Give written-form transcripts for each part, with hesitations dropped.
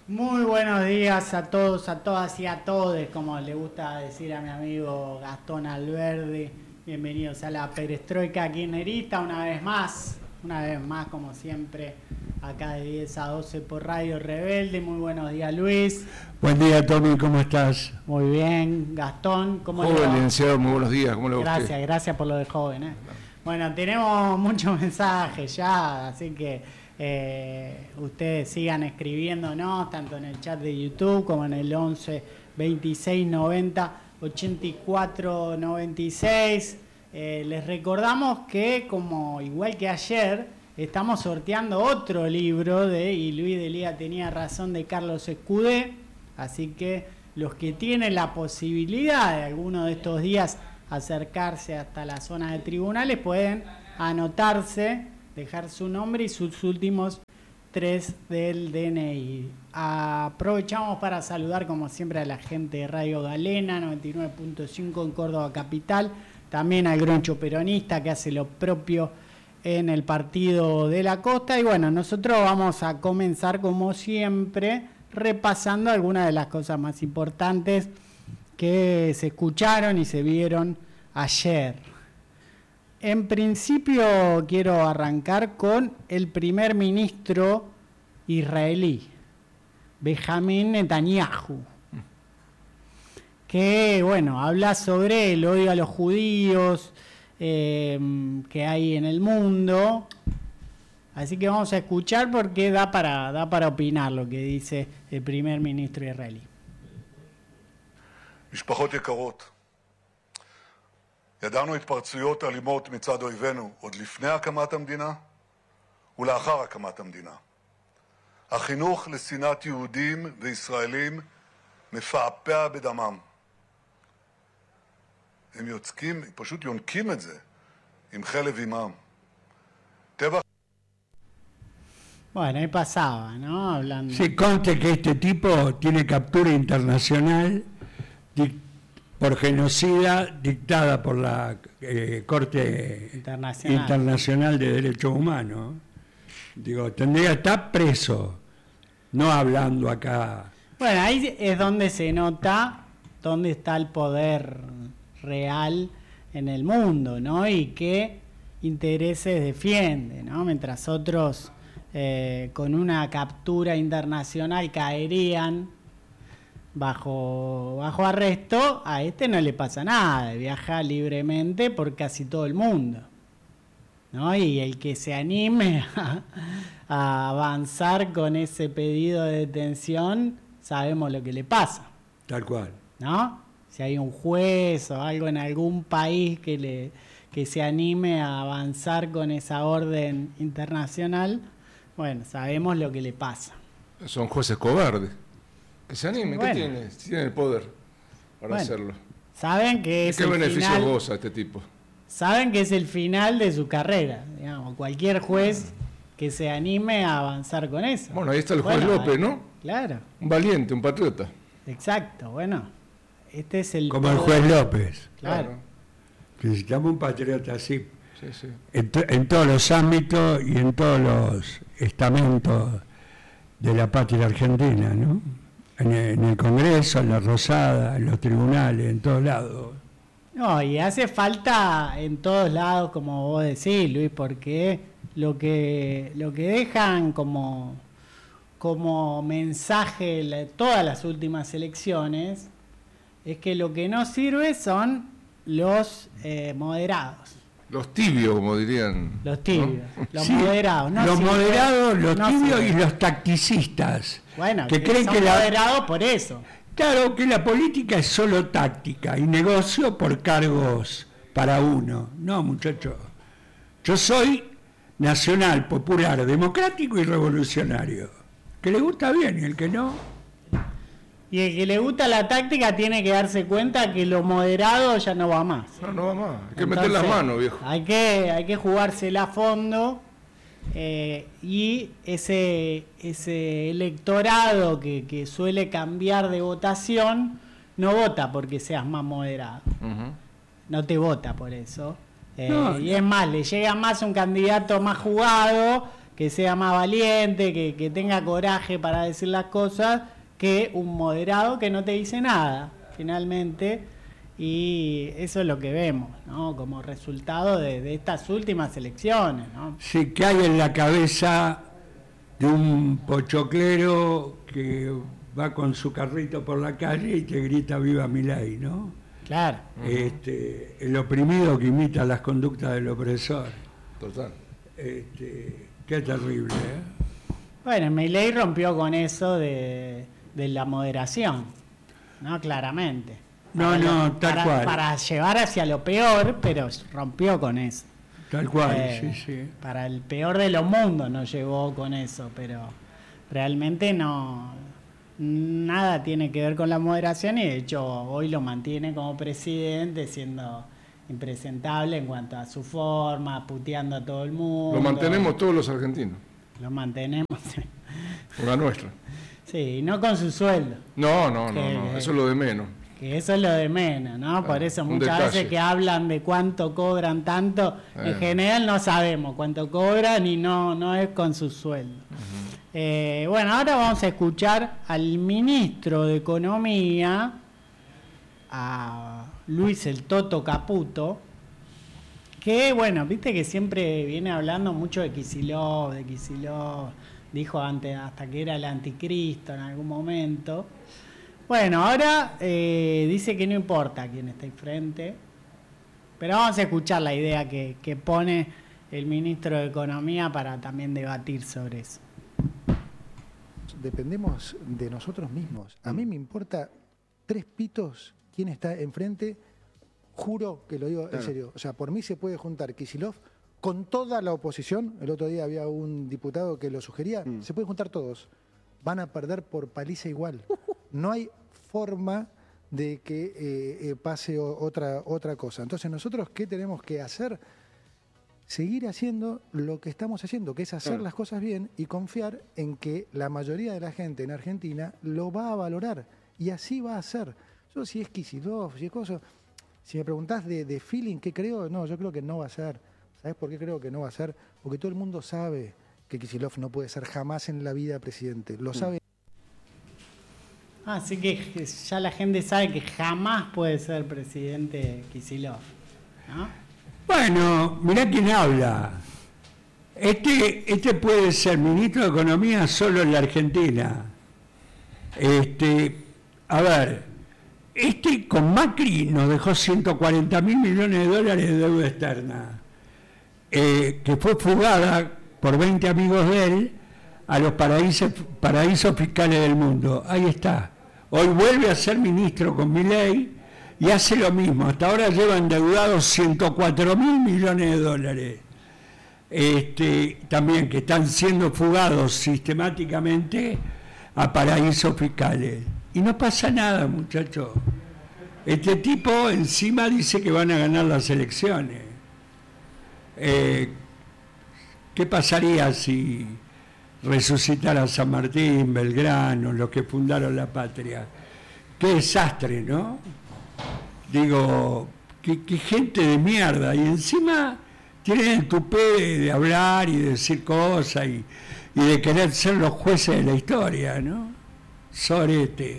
Muy buenos días a todos, a todas y a todes, como le gusta decir a mi amigo Gastón Alberdi. Bienvenidos a la Perestroika Kirchnerista una vez más como siempre, acá de 10 a 12 por Radio Rebelde. Muy buenos días, Luis. Buen día, Tommy, ¿cómo estás? Muy bien, Gastón, ¿cómo le va? Joven, licenciado, muy buenos días, ¿cómo le va usted? Gracias por lo de joven. Bueno, tenemos muchos mensajes ya, así que ustedes sigan escribiéndonos tanto en el chat de YouTube como en el 11 26 90 84 96. Les recordamos que, como igual que ayer, estamos sorteando otro libro y Luis Delía tenía razón, de Carlos Escudé, así que los que tienen la posibilidad de alguno de estos días acercarse hasta la zona de tribunales pueden anotarse, dejar su nombre y sus últimos 3 del DNI. Aprovechamos para saludar como siempre a la gente de Radio Galena 99.5 en Córdoba Capital, también al Groncho Peronista que hace lo propio en el Partido de la Costa. Y bueno, nosotros vamos a comenzar como siempre repasando algunas de las cosas más importantes que se escucharon y se vieron ayer. En principio quiero arrancar con el primer ministro israelí, Benjamín Netanyahu, que bueno, habla sobre el odio a los judíos que hay en el mundo. Así que vamos a escuchar porque da para opinar lo que dice el primer ministro israelí. משפחות יקרות, ידענו התפרצויות אלימות מצד אויבינו עוד לפני הקמת המדינה ולאחר הקמת המדינה. החינוך לשנאת יהודים וישראלים מפעפע בדמם. הם פשוט יונקים את זה עם חלב אימם. טבח... Bueno, ahí pasaba, ¿no? Hablando. Sí, conste que este tipo tiene captura internacional por genocida dictada por la Corte Internacional de Derechos Humanos. Digo, tendría que estar preso, no hablando acá. Bueno, ahí es donde se nota dónde está el poder real en el mundo, ¿no? Y qué intereses defiende, ¿no? Mientras otros con una captura internacional caerían bajo arresto, a este no le pasa nada, viaja libremente por casi todo el mundo, ¿no? Y el que se anime a avanzar con ese pedido de detención, sabemos lo que le pasa. Tal cual. ¿No? Si hay un juez o algo en algún país que se anime a avanzar con esa orden internacional, bueno, sabemos lo que le pasa. Son jueces cobardes. Que se animen, bueno. ¿Qué tiene? Tiene el poder para hacerlo. Saben que es ¿Qué el beneficios final, goza este tipo? saben que es el final de su carrera, digamos, cualquier juez que se anime a avanzar con eso. Bueno, ahí está el juez López, ¿no? Claro. Un valiente, un patriota. Exacto, bueno, este es el... Como el juez López. Claro. Que se llama un patriota así. Sí, sí. En todos los ámbitos y en todos los estamentos de la patria argentina, ¿no? En el Congreso, en la Rosada, en los tribunales, en todos lados. No, y hace falta en todos lados, como vos decís, Luis, porque lo que dejan como mensaje todas las últimas elecciones es que lo que no sirve son los moderados. Los tibios, como dirían. Los tibios, ¿no? los Sí, moderados. No los sirven, moderados, los no tibios sirven. y los tacticistas. Bueno, que que creen son que moderados por eso. Claro, que la política es solo táctica y negocio por cargos para uno. No, muchachos. Yo soy nacional, popular, democrático y revolucionario. Que le gusta bien y el que no. Y el que le gusta la táctica tiene que darse cuenta que lo moderado ya no va más. No va más. Hay que meter las manos, viejo. Hay que jugársela a fondo. Y ese electorado que suele cambiar de votación no vota porque seas más moderado. No te vota por eso. Y es más, le llega más un candidato más jugado que sea más valiente, que tenga coraje para decir las cosas, que un moderado que no te dice nada, finalmente. Y eso es lo que vemos, ¿no? Como resultado de estas últimas elecciones, ¿no? Sí, que hay en la cabeza de un pochoclero que va con su carrito por la calle y te grita viva Milei, ¿no? Claro. El oprimido que imita las conductas del opresor. Total. Qué terrible, ¿eh? Bueno, Milei rompió con eso de la moderación, ¿no? Claramente. Tal cual. Para llevar hacia lo peor, pero rompió con eso. Tal cual, sí. Para el peor de los mundos nos llevó con eso, pero realmente nada tiene que ver con la moderación y de hecho hoy lo mantiene como presidente siendo impresentable en cuanto a su forma, puteando a todo el mundo. Lo mantenemos todos los argentinos. Lo mantenemos. La nuestra. Sí, no con su sueldo. No, eso es lo de menos. Que eso es lo de menos, ¿no? Por eso muchas detalle. veces que hablan de cuánto cobran tanto, en general no sabemos cuánto cobran y no es con su sueldo. Bueno, ahora vamos a escuchar al ministro de Economía, a Luis el Toto Caputo, que bueno, viste que siempre viene hablando mucho de Kicillof, dijo antes hasta que era el anticristo en algún momento. Bueno, ahora dice que no importa quién está enfrente, pero vamos a escuchar la idea que pone el ministro de Economía para también debatir sobre eso. Dependemos de nosotros mismos. A mí me importa 3 pitos quién está enfrente, juro que lo digo en serio. O sea, por mí se puede juntar Kicillof con toda la oposición. El otro día había un diputado que lo sugería. Se pueden juntar todos. Van a perder por paliza igual. No hay forma de que pase otra cosa. Entonces, ¿nosotros qué tenemos que hacer? Seguir haciendo lo que estamos haciendo, que es hacer las cosas bien y confiar en que la mayoría de la gente en Argentina lo va a valorar. Y así va a ser. Yo, si es Kicillof, si es cosa... Si me preguntás de feeling, ¿qué creo? No, yo creo que no va a ser. ¿Sabés por qué creo que no va a ser? Porque todo el mundo sabe que Kicillof no puede ser jamás en la vida presidente. Lo sabe. Así que ya la gente sabe que jamás puede ser presidente Kicillof, ¿no? Bueno, mirá quién habla. Este puede ser ministro de Economía solo en la Argentina. A ver, con Macri nos dejó 140.000 millones de dólares de deuda externa, que fue fugada por 20 amigos de él a los paraísos fiscales del mundo. Ahí está. Hoy vuelve a ser ministro con Milei y hace lo mismo. Hasta ahora lleva endeudados 104.000 millones de dólares. También que están siendo fugados sistemáticamente a paraísos fiscales. Y no pasa nada, muchachos. Este tipo encima dice que van a ganar las elecciones. ¿Qué pasaría si resucitara San Martín, Belgrano, los que fundaron la patria? Qué desastre, ¿no? Digo, qué gente de mierda. Y encima tienen el tupé de hablar y de decir cosas y de querer ser los jueces de la historia, ¿no? Sorete.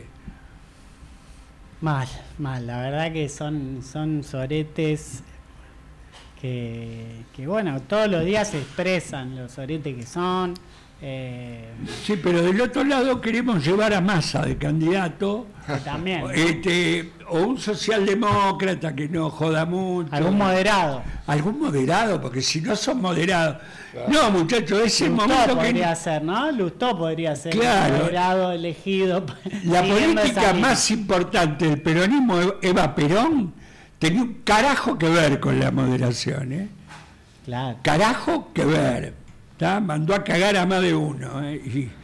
Mal, la verdad que son soretes que bueno, todos los días se expresan los soretes que son. Sí, pero del otro lado queremos llevar a Massa de candidato. También. O un socialdemócrata que no joda mucho. Algún moderado, porque si no son moderados. Claro. No, muchachos, ese Lustó momento podría ser, ¿no? Lustó podría ser, claro, el moderado elegido. La política más importante del peronismo, Eva Perón, tenía un carajo que ver con la moderación, ¿eh? Claro. Carajo que ver. ¿Tá? Mandó a cagar a más de uno, ¿eh?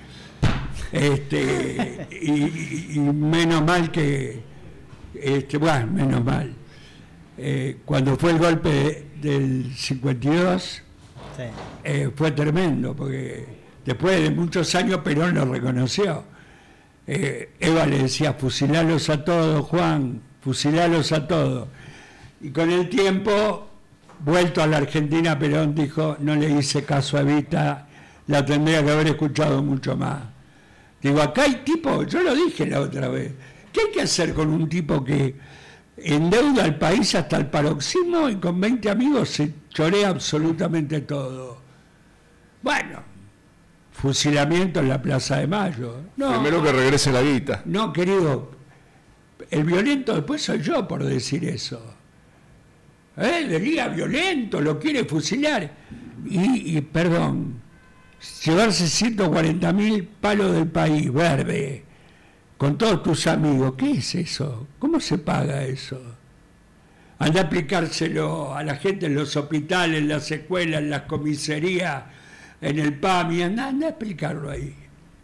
Y menos mal que menos mal cuando fue el golpe del 52 fue tremendo, porque después de muchos años Perón lo reconoció. Eva le decía fusilalos a todos, Juan, fusilalos a todos, y con el tiempo, vuelto a la Argentina, Perón dijo: no le hice caso a Evita, la tendría que haber escuchado mucho más. Digo, acá hay tipos, yo lo dije la otra vez, ¿qué hay que hacer con un tipo que endeuda al país hasta el paroxismo y con 20 amigos se chorea absolutamente todo? Bueno, fusilamiento en la Plaza de Mayo. No, primero que regrese la guita. No, querido, el violento después soy yo por decir eso. Diría violento, lo quiere fusilar. Y perdón, llevarse 140.000 palos del país, verde, con todos tus amigos, ¿qué es eso? ¿Cómo se paga eso? Anda a aplicárselo a la gente en los hospitales, en las escuelas, en las comisarías, en el PAMI, anda a explicarlo ahí.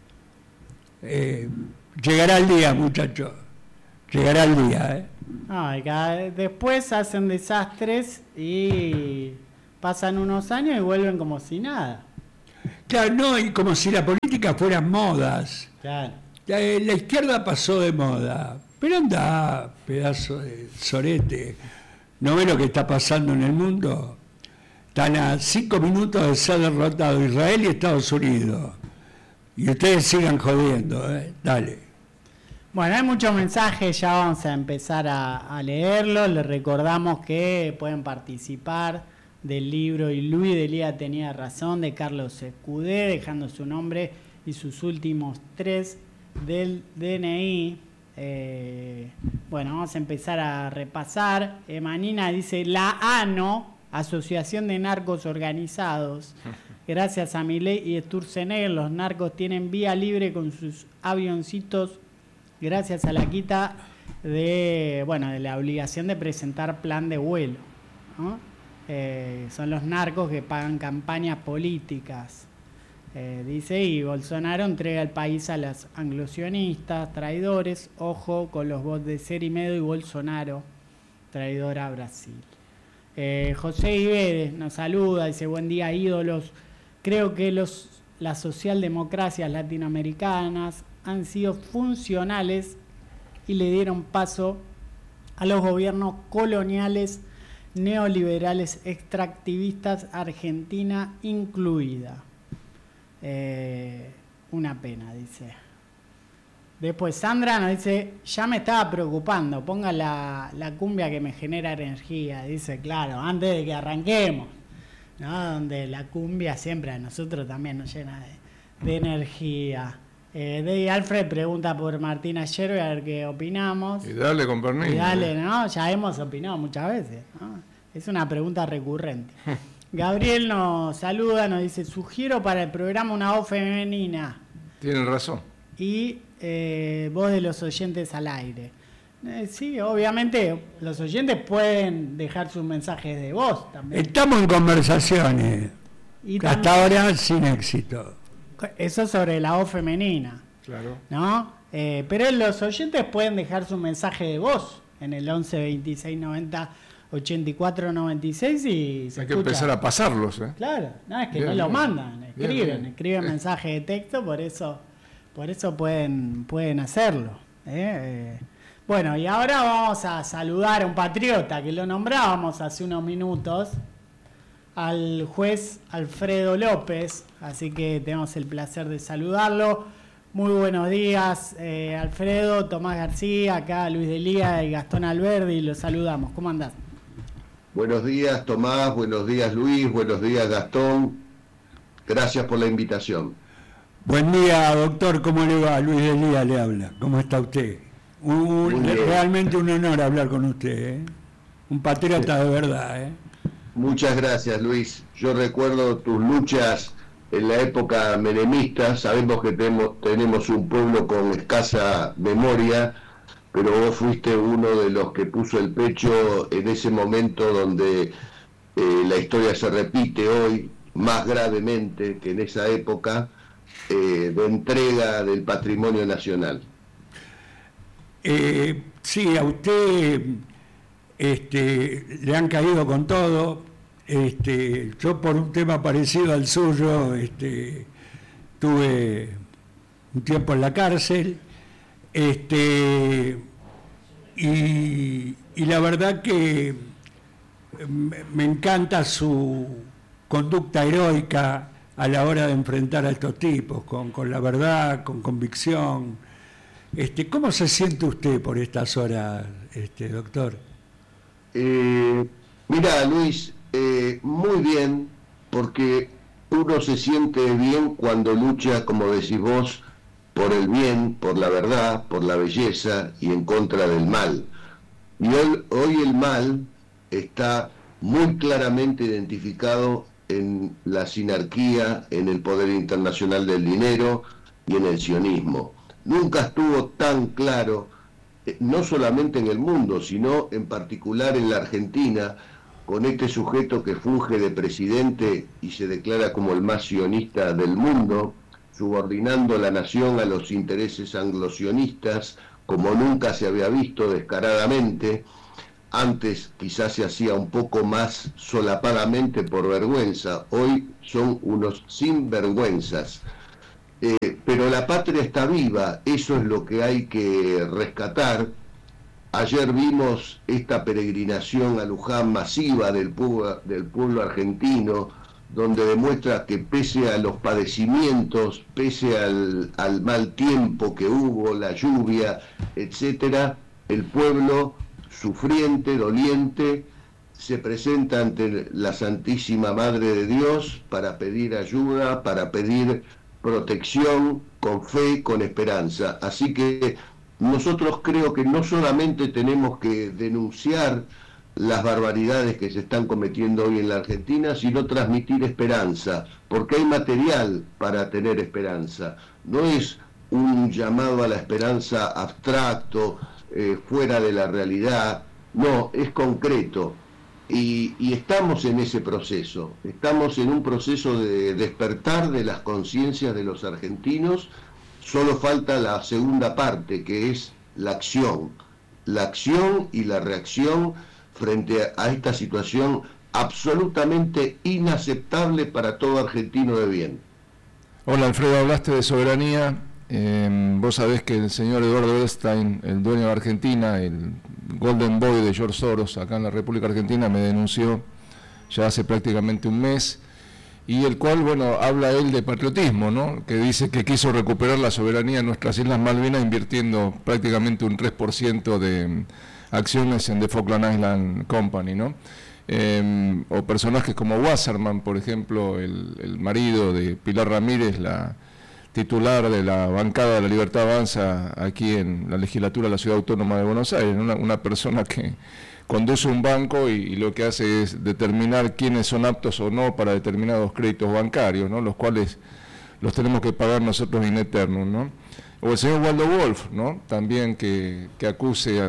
Llegará el día, muchachos, llegará el día. Después hacen desastres y pasan unos años y vuelven como si nada. Claro, no, y como si la política fueran modas. Claro. La izquierda pasó de moda, pero anda, pedazo de sorete. ¿No ve lo que está pasando en el mundo? Están a 5 minutos de ser derrotado Israel y Estados Unidos. Y ustedes sigan jodiendo, Dale. Bueno, hay muchos mensajes, ya vamos a empezar a leerlos. Les recordamos que pueden participar del libro Y Luis Delia tenía razón, de Carlos Escudé, dejando su nombre y sus últimos 3 del DNI. Bueno, vamos a empezar a repasar. Manina dice, la ANO, Asociación de Narcos Organizados, gracias a Milei y Sturzenegger, los narcos tienen vía libre con sus avioncitos, gracias a la quita de la obligación de presentar plan de vuelo, ¿no? Son los narcos que pagan campañas políticas. Dice, y Bolsonaro entrega el país a los anglosionistas, traidores, ojo con los bots de Cerimedo y Bolsonaro, traidor a Brasil. José Iberes nos saluda, dice, buen día ídolos, creo que las socialdemocracias latinoamericanas han sido funcionales y le dieron paso a los gobiernos coloniales, neoliberales, extractivistas, Argentina incluida. Una pena, dice. Después Sandra nos dice, ya me estaba preocupando, ponga la cumbia que me genera energía, dice, claro, antes de que arranquemos, ¿no? Donde la cumbia siempre a nosotros también nos llena de energía. David Alfred pregunta por Martina Sherby, a ver qué opinamos. Y dale con permiso. Y dale, ¿no? Ya hemos opinado muchas veces, ¿no? Es una pregunta recurrente. Gabriel nos saluda, nos dice, sugiero para el programa una voz femenina. Tienen razón. Y voz de los oyentes al aire. Sí, obviamente los oyentes pueden dejar sus mensajes de voz también. Estamos en conversaciones. Hasta ahora sin éxito. Eso sobre la voz femenina. Claro. ¿No? Pero los oyentes pueden dejar su mensaje de voz en el 11 26 90 84 96 y se hay que escucha. empezar a pasarlos, Claro, no es que bien, no lo bien. mandan, escriben Bien. mensaje de texto, por eso pueden hacerlo. Bueno, y ahora vamos a saludar a un patriota que lo nombrábamos hace unos minutos, al juez Alfredo López, así que tenemos el placer de saludarlo. Muy buenos días, Alfredo, Tomás García, acá Luis Delia y Gastón Alberdi, los saludamos. ¿Cómo andás? Buenos días, Tomás, buenos días, Luis, buenos días, Gastón. Gracias por la invitación. Buen día, doctor, ¿cómo le va? Luis Delia le habla. ¿Cómo está usted? Realmente un honor hablar con usted, ¿eh? Un patriota de verdad, ¿eh? Muchas gracias, Luis. Yo recuerdo tus luchas en la época menemista. Sabemos que tenemos un pueblo con escasa memoria, pero vos fuiste uno de los que puso el pecho en ese momento donde la historia se repite hoy más gravemente que en esa época, de entrega del patrimonio nacional. Sí, a usted le han caído con todo. Yo por un tema parecido al suyo tuve un tiempo en la cárcel, y la verdad que me encanta su conducta heroica a la hora de enfrentar a estos tipos, con la verdad, con convicción. ¿Cómo se siente usted por estas horas, doctor? Mira, Luis, muy bien, porque uno se siente bien cuando lucha, como decís vos, por el bien, por la verdad, por la belleza y en contra del mal. Y hoy el mal está muy claramente identificado en la sinarquía, en el poder internacional del dinero y en el sionismo. Nunca estuvo tan claro, no solamente en el mundo, sino en particular en la Argentina, con este sujeto que funge de presidente y se declara como el más sionista del mundo, subordinando la nación a los intereses anglosionistas, como nunca se había visto descaradamente. Antes quizás se hacía un poco más solapadamente por vergüenza, hoy son unos sinvergüenzas. Pero la patria está viva, eso es lo que hay que rescatar. Ayer vimos esta peregrinación a Luján masiva del pueblo argentino, donde demuestra que pese a los padecimientos, pese al mal tiempo que hubo, la lluvia, etcétera, el pueblo sufriente, doliente, se presenta ante la Santísima Madre de Dios para pedir ayuda, para pedir protección, con fe, con esperanza. Así que nosotros creo que no solamente tenemos que denunciar las barbaridades que se están cometiendo hoy en la Argentina, sino transmitir esperanza, porque hay material para tener esperanza. No es un llamado a la esperanza abstracto, fuera de la realidad, no, es concreto. Y estamos en ese proceso, estamos en un proceso de despertar de las conciencias de los argentinos. Solo falta la segunda parte, que es la acción y la reacción frente a esta situación absolutamente inaceptable para todo argentino de bien. Hola Alfredo, hablaste de soberanía. Vos sabés que el señor Eduardo Edelstein, el dueño de Argentina, el Golden Boy de George Soros, acá en la República Argentina, me denunció ya hace prácticamente un mes, y el cual, bueno, habla él de patriotismo, ¿no? Que dice que quiso recuperar la soberanía en nuestras Islas Malvinas invirtiendo prácticamente un 3% de acciones en The Falkland Island Company, ¿no? O personajes como Wasserman, por ejemplo, el marido de Pilar Ramírez, la titular de la bancada de la Libertad Avanza aquí en la legislatura de la Ciudad Autónoma de Buenos Aires, una persona que conduce un banco y lo que hace es determinar quiénes son aptos o no para determinados créditos bancarios, ¿no? Los cuales los tenemos que pagar nosotros in eternum, ¿no? O el señor Waldo Wolf, ¿no? También que acuse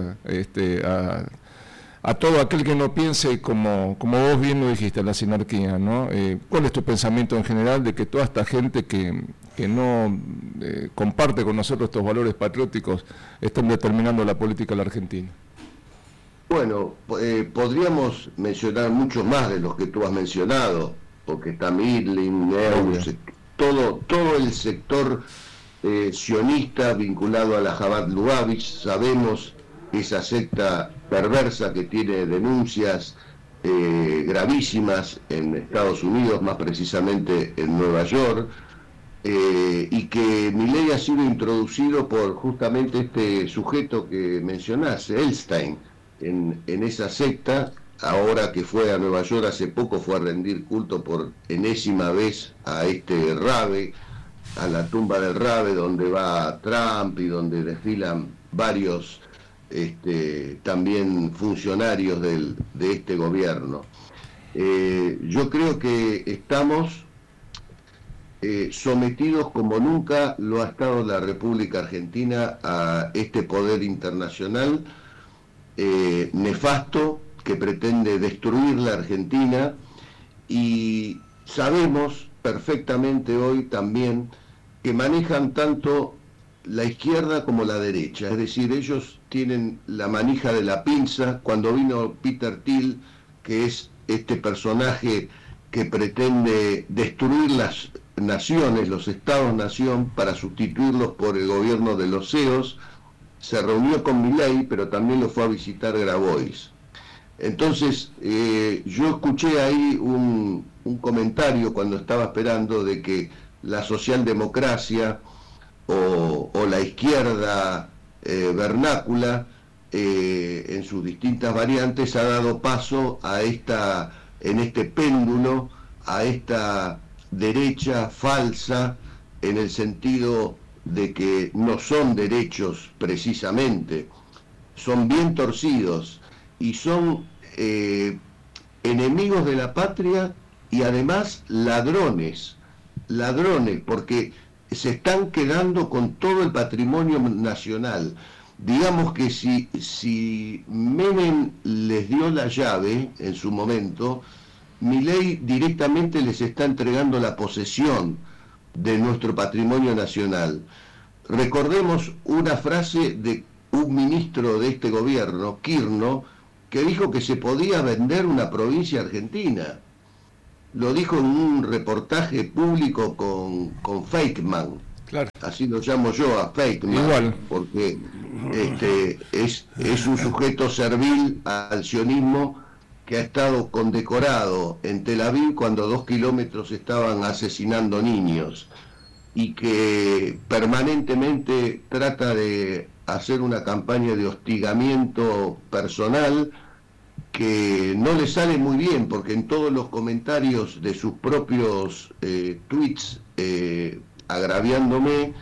a todo aquel que no piense como vos bien lo dijiste, la sinarquía, ¿no? ¿Cuál es tu pensamiento en general de que toda esta gente que no comparte con nosotros estos valores patrióticos están determinando la política de la Argentina? Bueno, podríamos mencionar muchos más de los que tú has mencionado, porque está Midlin, Neus, todo el sector sionista vinculado a la Chabad Lubavitch. Sabemos esa secta perversa que tiene denuncias gravísimas en Estados Unidos, más precisamente en Nueva York, y que Milei ha sido introducido por justamente este sujeto que mencionaste, Edelstein, en esa secta. Ahora que fue a Nueva York hace poco, fue a rendir culto por enésima vez a este Rabe, a la tumba del Rabe, donde va Trump y donde desfilan varios también funcionarios de este gobierno. Yo creo que estamos sometidos como nunca lo ha estado la República Argentina a este poder internacional nefasto que pretende destruir la Argentina, y sabemos perfectamente hoy también que manejan tanto la izquierda como la derecha, es decir, ellos tienen la manija de la pinza. Cuando vino Peter Thiel, que es este personaje que pretende destruir las naciones, los estados-nación, para sustituirlos por el gobierno de los CEOs, se reunió con Milei, pero también lo fue a visitar Grabois. Entonces, yo escuché ahí un comentario cuando estaba esperando de que la socialdemocracia o la izquierda vernácula, en sus distintas variantes, ha dado paso a en este péndulo, a esta derecha falsa, en el sentido de que no son derechos precisamente, son bien torcidos y son enemigos de la patria y además ladrones, porque se están quedando con todo el patrimonio nacional. Digamos que si Menem les dio la llave en su momento, Milei directamente les está entregando la posesión de nuestro patrimonio nacional. Recordemos una frase de un ministro de este gobierno, Kirchner, que dijo que se podía vender una provincia argentina. Lo dijo en un reportaje público con Feynman. Claro. Así lo llamo yo a Feynman. Igual. Porque es un sujeto servil al sionismo que ha estado condecorado en Tel Aviv cuando 2 kilómetros estaban asesinando niños y que permanentemente trata de hacer una campaña de hostigamiento personal que no le sale muy bien, porque en todos los comentarios de sus propios tweets agraviándome,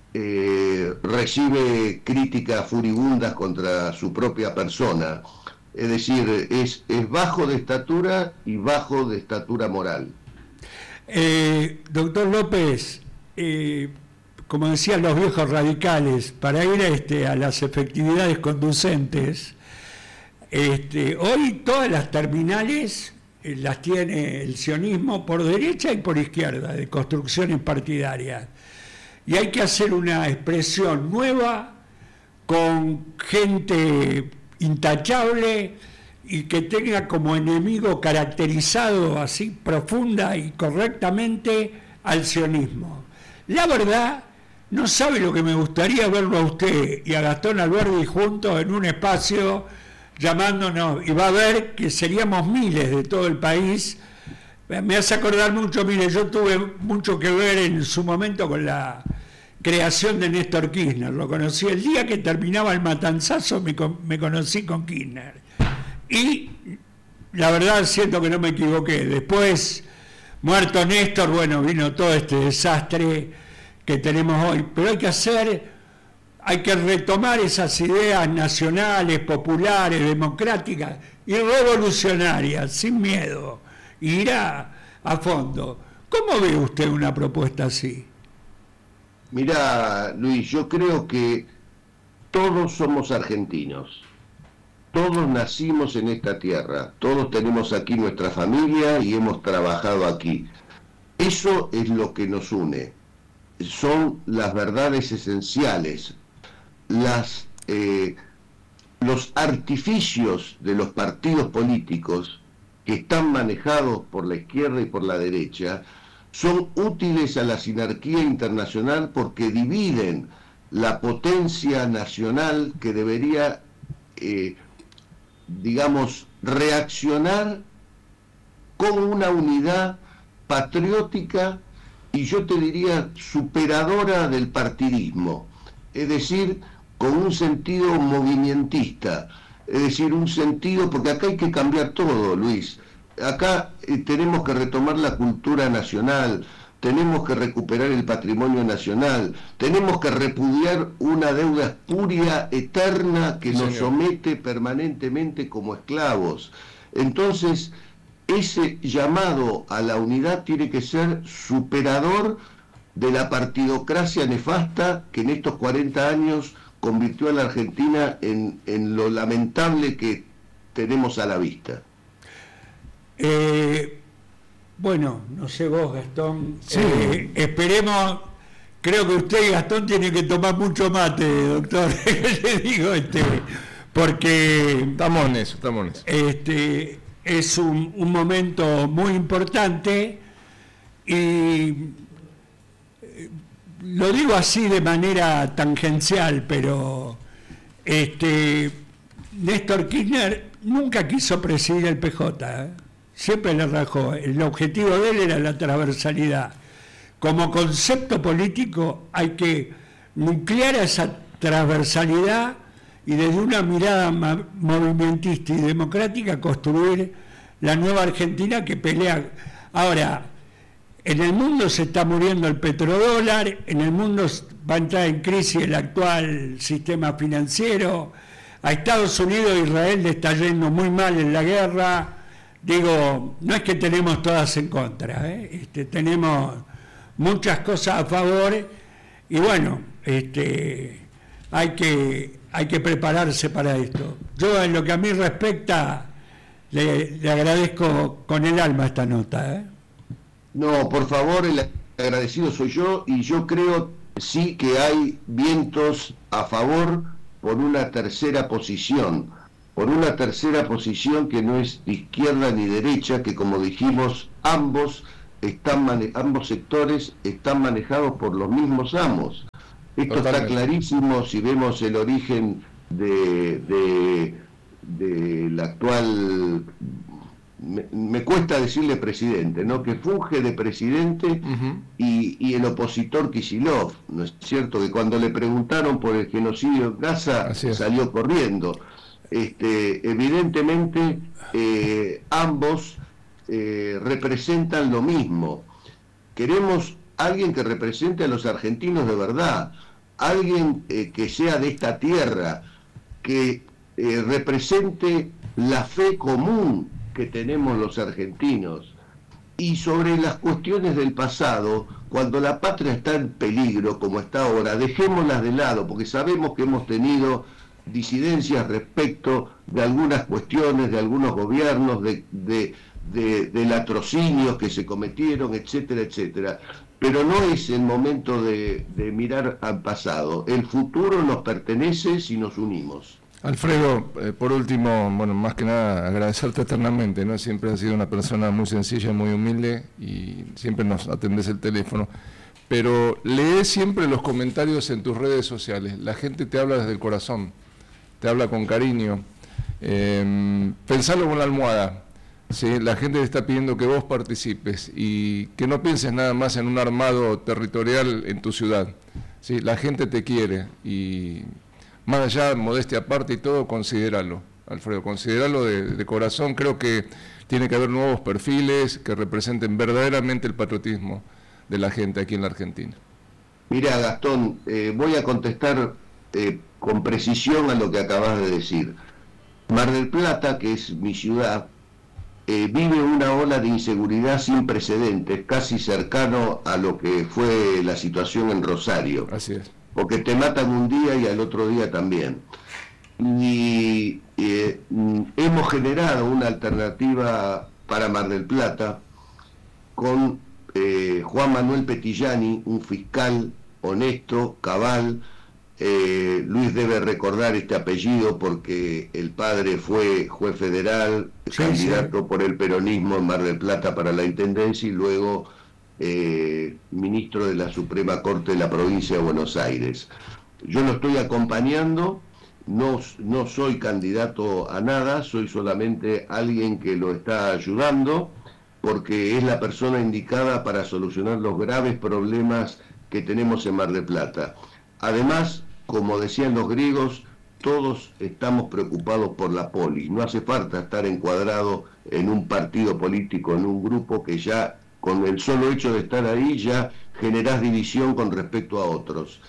recibe críticas furibundas contra su propia persona. Es decir, es bajo de estatura y bajo de estatura moral. Doctor López, como decían los viejos radicales, para ir a las efectividades conducentes, hoy todas las terminales las tiene el sionismo por derecha y por izquierda, de construcciones partidarias. Y hay que hacer una expresión nueva con gente intachable y que tenga como enemigo caracterizado así profunda y correctamente al sionismo. La verdad, no sabe lo que me gustaría verlo a usted y a Gastón Alberdi juntos en un espacio llamándonos, y va a ver que seríamos miles de todo el país. Me hace acordar mucho, mire, yo tuve mucho que ver en su momento con la creación de Néstor Kirchner, lo conocí el día que terminaba el matanzazo, me conocí con Kirchner, y la verdad siento que no me equivoqué. Después, muerto Néstor, bueno, vino todo este desastre que tenemos hoy, pero hay que retomar esas ideas nacionales, populares, democráticas y revolucionarias, sin miedo, y ir a fondo. ¿Cómo ve usted una propuesta así? Mirá, Luis, yo creo que todos somos argentinos, todos nacimos en esta tierra, todos tenemos aquí nuestra familia y hemos trabajado aquí. Eso es lo que nos une, son las verdades esenciales. Los artificios de los partidos políticos que están manejados por la izquierda y por la derecha son útiles a la sinarquía internacional porque dividen la potencia nacional que debería, reaccionar con una unidad patriótica y yo te diría superadora del partidismo, es decir, con un sentido movimentista, es decir, un sentido, porque acá hay que cambiar todo, Luis. Acá tenemos que retomar la cultura nacional, tenemos que recuperar el patrimonio nacional, tenemos que repudiar una deuda espuria eterna que nos somete permanentemente como esclavos. Entonces, ese llamado a la unidad tiene que ser superador de la partidocracia nefasta que en estos 40 años convirtió a la Argentina en lo lamentable que tenemos a la vista. Bueno, no sé vos, Gastón, sí. Esperemos, creo que usted y Gastón tienen que tomar mucho mate, doctor, le digo, porque estamos en eso. Es un momento muy importante y lo digo así de manera tangencial, pero Néstor Kirchner nunca quiso presidir el PJ, siempre le rajó. El objetivo de él era la transversalidad. Como concepto político hay que nuclear esa transversalidad y desde una mirada movimentista y democrática construir la nueva Argentina que pelea. Ahora, en el mundo se está muriendo el petrodólar, en el mundo va a entrar en crisis el actual sistema financiero, a Estados Unidos e Israel le está yendo muy mal en la guerra. Digo, no es que tenemos todas en contra, tenemos muchas cosas a favor y bueno, hay que prepararse para esto. Yo, en lo que a mí respecta, le agradezco con el alma esta nota. No, por favor, el agradecido soy yo, y yo creo sí que hay vientos a favor por una tercera posición que no es de izquierda ni derecha, que como dijimos, ambos sectores están manejados por los mismos amos. Esto está clarísimo si vemos el origen del actual, me cuesta decirle presidente, ¿no? Que funge de presidente, y el opositor Kicillof, ¿no es cierto? Que cuando le preguntaron por el genocidio en Gaza salió corriendo. Evidentemente ambos representan lo mismo. Queremos alguien que represente a los argentinos de verdad, alguien que sea de esta tierra, que represente la fe común que tenemos los argentinos. Y sobre las cuestiones del pasado, cuando la patria está en peligro como está ahora, dejémoslas de lado, porque sabemos que hemos tenido disidencias respecto de algunas cuestiones, de algunos gobiernos, de latrocinios que se cometieron, etcétera, etcétera. Pero no es el momento de mirar al pasado. El futuro nos pertenece si nos unimos. Alfredo, por último, bueno, más que nada agradecerte eternamente, ¿no? Siempre has sido una persona muy sencilla, muy humilde y siempre nos atendés el teléfono, pero lees siempre los comentarios en tus redes sociales. La gente te habla desde el corazón, te habla con cariño. Pensalo con la almohada, ¿sí? La gente te está pidiendo que vos participes y que no pienses nada más en un armado territorial en tu ciudad, ¿sí? La gente te quiere y más allá, modestia aparte y todo, considéralo, Alfredo, considéralo de corazón. Creo que tiene que haber nuevos perfiles que representen verdaderamente el patriotismo de la gente aquí en la Argentina. Mira, Gastón, voy a contestar con precisión a lo que acabas de decir. Mar del Plata, que es mi ciudad, vive una ola de inseguridad sin precedentes, casi cercano a lo que fue la situación en Rosario. Así es. Porque te matan un día y al otro día también. Y hemos generado una alternativa para Mar del Plata con Juan Manuel Petillani, un fiscal honesto, cabal. Luis debe recordar este apellido porque el padre fue juez federal, candidato por el peronismo en Mar del Plata para la intendencia y luego ministro de la Suprema Corte de la provincia de Buenos Aires. Yo lo estoy acompañando, no soy candidato a nada, soy solamente alguien que lo está ayudando, porque es la persona indicada para solucionar los graves problemas que tenemos en Mar del Plata. Además, como decían los griegos, todos estamos preocupados por la polis. No hace falta estar encuadrado en un partido político, en un grupo que ya, con el solo hecho de estar ahí, ya generás división con respecto a otros.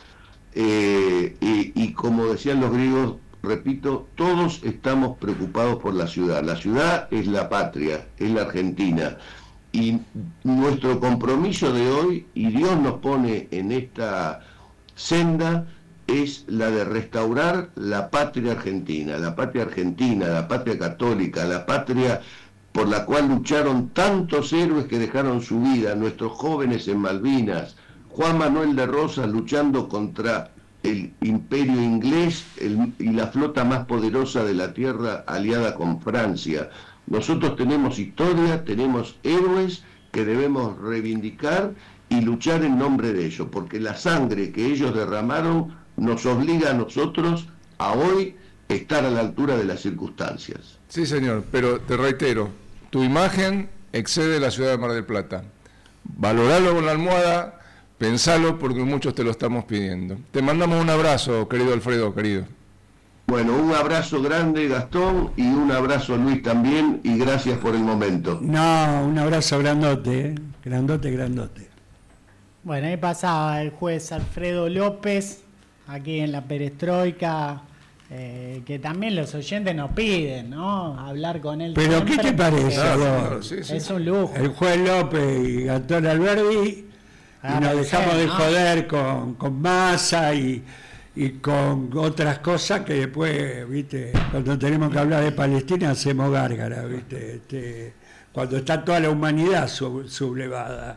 Y como decían los griegos, repito, todos estamos preocupados por la ciudad. La ciudad es la patria, es la Argentina. Y nuestro compromiso de hoy, y Dios nos pone en esta senda, es la de restaurar la patria argentina, la patria católica, la patria por la cual lucharon tantos héroes que dejaron su vida, nuestros jóvenes en Malvinas, Juan Manuel de Rosas luchando contra el imperio inglés y la flota más poderosa de la tierra aliada con Francia. Nosotros tenemos historia, tenemos héroes que debemos reivindicar y luchar en nombre de ellos, porque la sangre que ellos derramaron nos obliga a nosotros a hoy estar a la altura de las circunstancias. Sí, señor, pero te reitero, tu imagen excede la ciudad de Mar del Plata. Valoralo con la almohada, pensalo porque muchos te lo estamos pidiendo. Te mandamos un abrazo, querido Alfredo, querido. Bueno, un abrazo grande, Gastón, y un abrazo, Luis, también, y gracias por el momento. No, un abrazo grandote, grandote. Bueno, ahí pasaba el juez Alfredo López, aquí en la Perestroika, que también los oyentes nos piden, ¿no? Hablar con él. Pero ¿qué te parece? Es un lujo. El juez López y Gastón Alberdi, y nos dejamos de joder con Massa y con otras cosas que después, viste, cuando tenemos que hablar de Palestina hacemos gárgara, viste, cuando está toda la humanidad sublevada.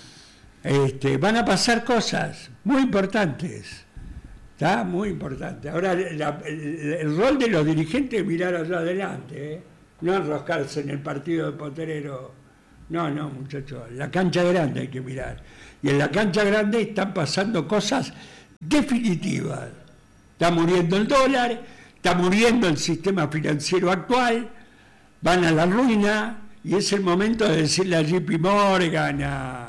Van a pasar cosas muy importantes, ¿está? Muy importante. Ahora, el rol de los dirigentes es mirar allá adelante, no enroscarse en el partido de Potrero. No, muchachos, la cancha grande hay que mirar. Y en la cancha grande están pasando cosas definitivas. Está muriendo el dólar, está muriendo el sistema financiero actual, van a la ruina, y es el momento de decirle a JP Morgan,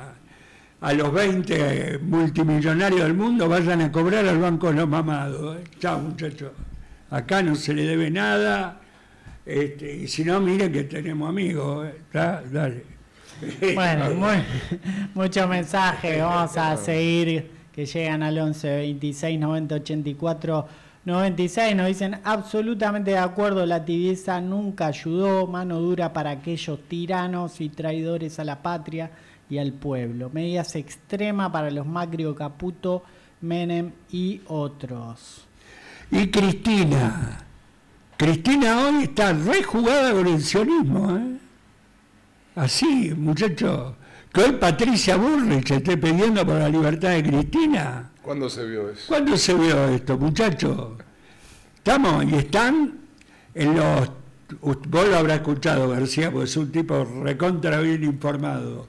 a los 20 multimillonarios del mundo, vayan a cobrar al banco de los mamados. Chao, muchachos, acá no se le debe nada, y si no, miren que tenemos amigos, dale. Bueno, muchos mensajes, vamos a seguir, que llegan al 11 26 90 84 96, nos dicen absolutamente de acuerdo, la tibieza nunca ayudó, mano dura para aquellos tiranos y traidores a la patria y al pueblo, medidas extremas para los Macri, Caputo, Menem y otros. Y Cristina hoy está rejugada con el sionismo, así, muchachos. Que hoy Patricia Bullrich esté pidiendo por la libertad de Cristina. ¿Cuándo se vio eso? ¿Cuándo se vio esto, muchachos? Están en los... Vos lo habrás escuchado, García, porque es un tipo recontra bien informado.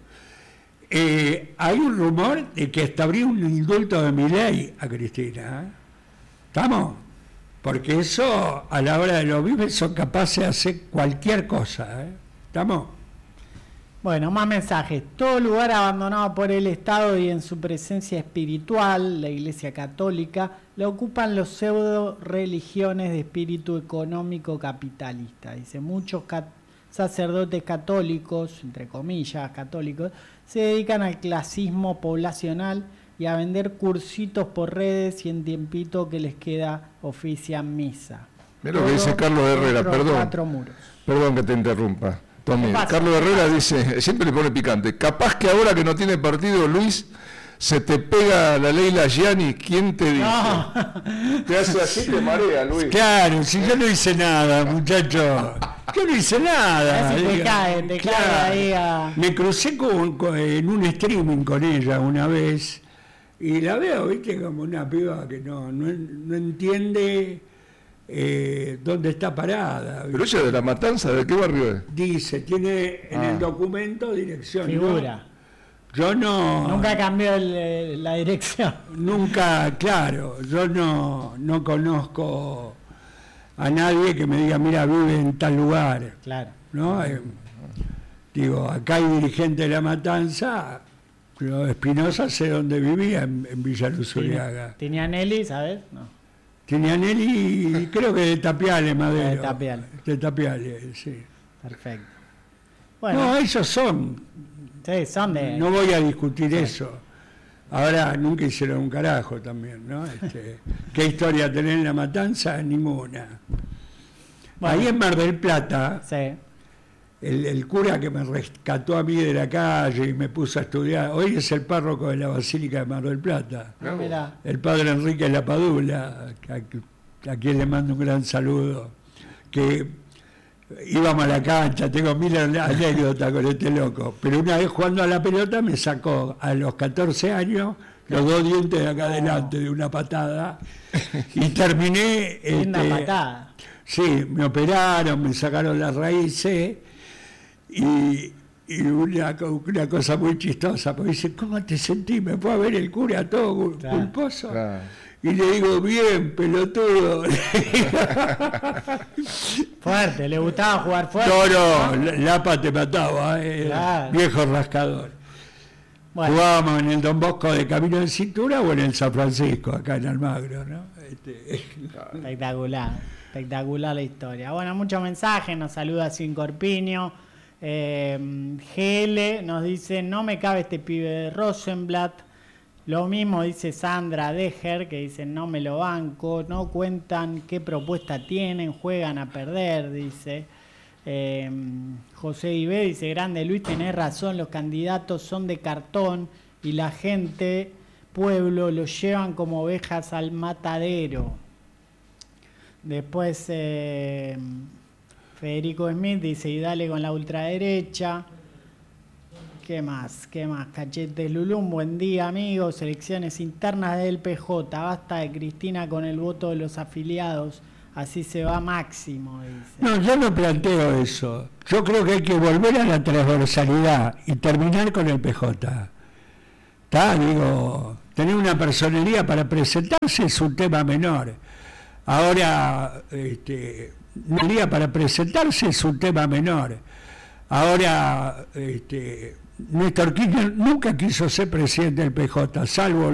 Hay un rumor de que hasta habría un indulto de Milei a Cristina. ¿Estamos? Porque eso, a la hora de los vives, son capaces de hacer cualquier cosa. ¿Estamos? Bueno, más mensajes. Todo lugar abandonado por el Estado y en su presencia espiritual, la Iglesia Católica, la ocupan los pseudo religiones de espíritu económico capitalista. Dice, muchos sacerdotes católicos, entre comillas católicos, se dedican al clasismo poblacional y a vender cursitos por redes, y en tiempito que les queda ofician misa. Mira lo que dice Carlos Herrera, perdón que te interrumpa. Carlos Herrera dice, siempre le pone picante, capaz que ahora que no tiene partido Luis, se te pega la Leila Gianni, ¿quién te dice? No. Te hace así, te marea, Luis. Claro, si yo no hice nada, muchacho. Yo no hice nada. Te cae ahí a... Me crucé en un streaming con ella una vez, y la veo, viste, como una piba que no entiende... dónde está parada. Pero ella de La Matanza, ¿de qué barrio es? Dice, tiene en el documento dirección. Figura. ¿No? Yo no... Nunca cambió la dirección. Nunca, claro, yo no conozco a nadie que me diga, mira, vive en tal lugar. Claro. ¿No? Digo, acá hay dirigente de La Matanza, pero Espinosa sé dónde vivía, en Villa Luzuriaga. ¿Tenía Nelly, sabes? No. Tiene a Nelly, creo que de Tapiales, Madero. De Tapiales, sí. Perfecto. Bueno. No, esos son. Sí, son de... No voy a discutir eso. Ahora, nunca hicieron un carajo también, ¿no? ¿Qué historia tenés en La Matanza? Ninguna. Bueno. Ahí en Mar del Plata, sí. el cura que me rescató a mí de la calle y me puso a estudiar, hoy es el párroco de la Basílica de Mar del Plata, el padre Enrique Lapadula, a quien le mando un gran saludo, que íbamos a la cancha, tengo mil anécdotas con este loco, pero una vez jugando a la pelota me sacó a los 14 años los 2 dientes de acá adelante de una patada y terminé... Una patada. Sí, me operaron, me sacaron las raíces. Y una cosa muy chistosa, porque dice, ¿cómo te sentís? Me fue a ver el cura todo culposo. Claro. Y le digo, bien, pelotudo. Fuerte, le gustaba jugar fuerte. No, Lapa te mataba, Claro. viejo rascador. Bueno, Jugábamos en el Don Bosco de Camino de Cintura o en el San Francisco, acá en Almagro, ¿no? espectacular, espectacular la historia. Bueno, muchos mensajes, nos saluda Sin Corpiño. GL nos dice, no me cabe este pibe de Rosenblatt. Lo mismo dice Sandra Deger, que dice, no me lo banco, no cuentan qué propuesta tienen, juegan a perder, dice. José Ibé dice, grande Luis, tenés razón, los candidatos son de cartón y la gente, pueblo, los llevan como ovejas al matadero. Después Federico Smith dice, y dale con la ultraderecha. ¿Qué más? Cachetes Lulum, buen día amigos, elecciones internas del PJ, basta de Cristina con el voto de los afiliados, así se va Máximo, dice. No, yo no planteo eso. Yo creo que hay que volver a la transversalidad y terminar con el PJ. ¿Está? Digo, tener una personería para presentarse es un tema menor. Ahora, una día para presentarse es un tema menor. Ahora, Néstor Kirchner nunca quiso ser presidente del PJ, salvo